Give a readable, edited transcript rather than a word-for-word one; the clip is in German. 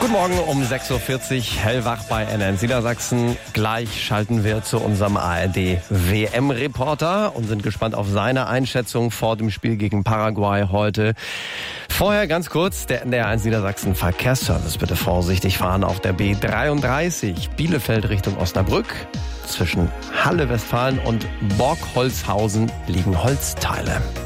Guten Morgen um 6.40 Uhr, hellwach bei NN Niedersachsen. Gleich schalten wir zu unserem ARD-WM-Reporter und sind gespannt auf seine Einschätzung vor dem Spiel gegen Paraguay heute. Vorher ganz kurz, der NDR1 Niedersachsen Verkehrsservice. Bitte vorsichtig fahren auf der B33 Bielefeld Richtung Osnabrück. Zwischen Halle Westfalen und Borgholzhausen liegen Holzteile.